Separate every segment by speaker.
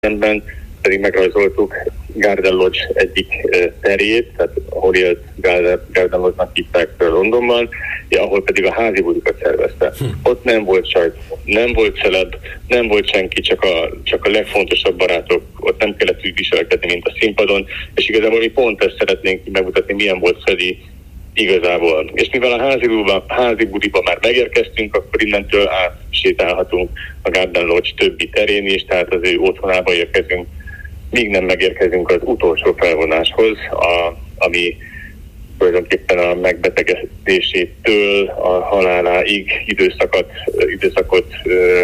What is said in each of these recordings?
Speaker 1: Londonban pedig megrajzoltuk Garden Lodge egyik terét, tehát ahol élt Garden Lodge-nak hívták Londonban, ahol pedig a házi bulikat szervezte. Ott nem volt sajtó, nem volt celeb, nem volt senki, csak a legfontosabb barátok, ott nem kellett úgy viselkedni, mint a színpadon, és igazából mi pont ezt szeretnénk megmutatni, milyen volt Freddy igazából. És mivel a házi buliba már megérkeztünk, akkor innentől átsétálhatunk a Garden Lodge többi terén is, tehát az ő otthonába érkezünk, míg nem megérkezünk az utolsó felvonáshoz, ami tulajdonképpen a megbetegedésétől a haláláig időszakot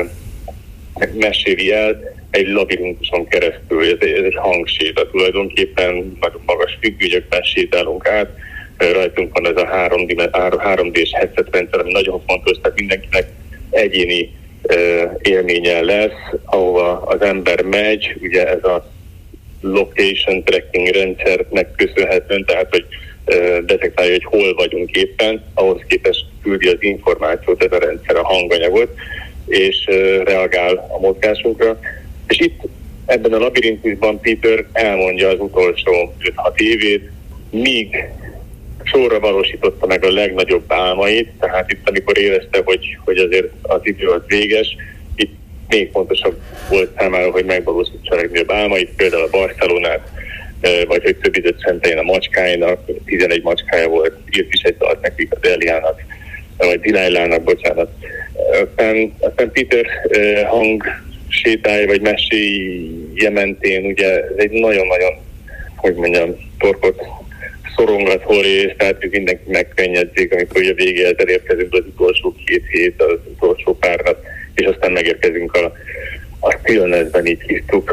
Speaker 1: meséli el egy labirintuson keresztül. Ez egy hangséta tulajdonképpen, nagyon magas függönyökben sétálunk át, rajtunk van ez a 3D-s headset-rendszer, ami nagyon fontos, tehát mindenkinek egyéni élménye lesz, ahova az ember megy, ugye ez a location tracking rendszernek köszönhetően, tehát hogy detektálja, hogy hol vagyunk éppen, ahhoz képest küldi az információt, ez a rendszer a hanganyagot, és reagál a mozgásunkra. És itt ebben a labirintusban Peter elmondja az utolsó 5-6 évét, míg sorra valósította meg a legnagyobb álmait, tehát itt amikor érezte, hogy azért az idő az véges, itt még fontosabb volt számára, hogy megvalósítsa a legnagyobb álmait, például a Barcelonát, vagy hogy több időt szenteljen a macskáinak, 11 macskája volt, írt is egy dalt nekik, az Eliának, vagy Dilailának, bocsánat. Aztán Peter hang sétája, vagy meséje mentén, ugye ez egy nagyon-nagyon, hogy mondjam, torkot szorongat rész, tehát mindenki megkönnyedzik, amikor ugye végéhez elérkezünk az utolsó 2 hét, az utolsó pár nap, és aztán megérkezünk a stillnessben, így hívtuk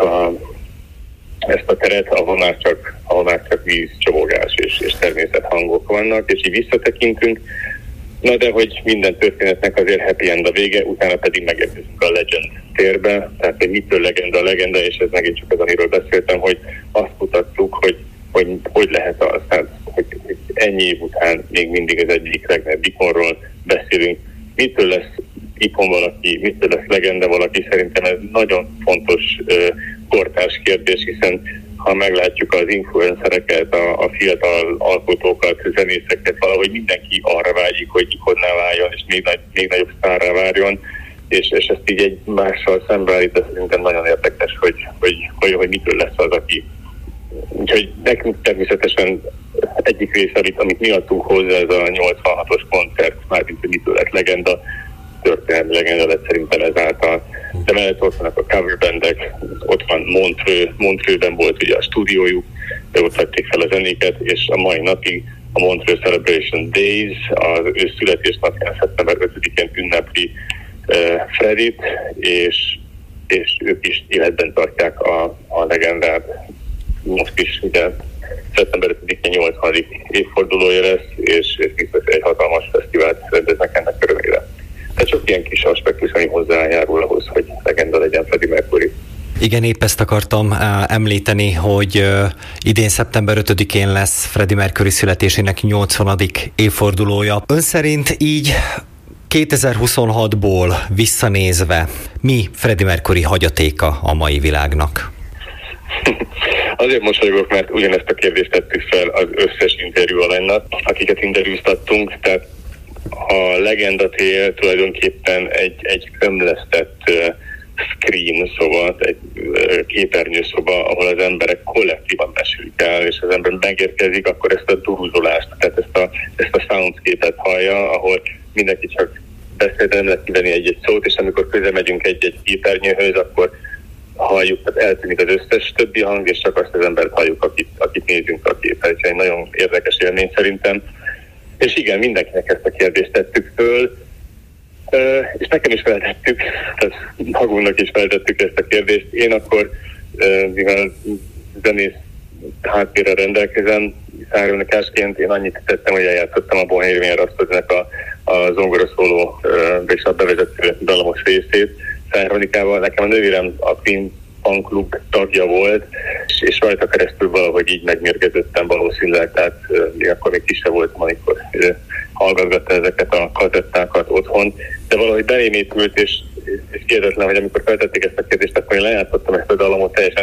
Speaker 1: ezt a teret, ahol már csak víz, csobogás és természethangok vannak, és így visszatekintünk. Na de hogy minden történetnek azért happy end a vége, utána pedig megérkezünk a Legend térbe, tehát hogy mitől legenda, és ez megint csak az, amiről beszéltem, hogy azt kutattuk, hogy lehet az, tehát, hogy ennyi év után még mindig az egyik legnagyobb ikonról beszélünk. Mitől lesz ikon valaki, mitől lesz legenda valaki, szerintem ez nagyon fontos kortárs kérdés, hiszen ha meglátjuk az influencereket, a fiatal alkotókat, zenészeket, valahogy mindenki arra vágyik, hogy ikonná váljon, és még nagyobb sztárrá várjon, és ezt így egy mással szembeállít, szerintem nagyon érdekes, hogy mitől lesz az, aki. Úgyhogy nekünk természetesen egyik része, amit mi adtunk hozzá, ez a 86-os koncert, mármint, hogy mitől lett legenda, történelmi legenda lett szerintem ezáltal. De mellett ott vannak a coverbandek, ott van Montreux-ben volt ugye a stúdiójuk, de ott vették fel a zenéket, és a mai napig a Montreux Celebration Days, az ő születésnapján szeptember 5-én ünnepli Freddyt, és ők is életben tartják a legendát. Most is ugye szeptember 5-én 80. évfordulója lesz, és biztos egy hatalmas fesztivált rendeznek ennek örömére. Tehát sok ilyen kis aspektus, ami hozzájárul ahhoz, hogy legenda legyen Freddie Mercury.
Speaker 2: Igen, épp ezt akartam említeni, hogy idén szeptember 5-én lesz Freddie Mercury születésének 80. évfordulója. Ön szerint így 2026-ból visszanézve mi Freddie Mercury hagyatéka a mai világnak?
Speaker 1: Azért mosolygok, mert ugyanezt a kérdést tettük fel az összes interjú alanynak, akiket interjúztattunk, tehát a legenda tér tulajdonképpen egy ömlesztett screen szoba, egy képernyőszoba, ahol az emberek kollektívan mesélik el, és az ember megérkezik, akkor ezt a durúzolást, tehát ezt a soundscape-et hallja, ahol mindenki csak beszél, nem lehet kivenni egy-egy szót, és amikor közel megyünk egy-egy képernyőhöz, akkor halljuk, tehát eltűnik az összes többi hang, és csak azt az embert halljuk, akit nézünk a képen. Ez egy nagyon érdekes élmény szerintem. És igen, mindenkinek ezt a kérdést tettük föl, és nekem is feltettük, tehát magunknak is feltettük ezt a kérdést. Én akkor, mivel zenész háttérrel rendelkezem, szájrónokásként én annyit tettem, hogy eljátszottam a Bohemian Rhapsodynak a zongoraszóló és a bevezető dallamos részét szájrónikával. Nekem a nővérem a Queen Fan Club tagja volt, és rajta keresztül valahogy így megmérgeződtem valószínűleg, tehát még akkor még kisebb voltam, amikor hallgatgatta ezeket a kazettákat otthon, de valahogy belém épült, és és hihetetlen, hogy amikor feltették ezt a kérdést, akkor én lejátszottam ezt a dallamot teljesen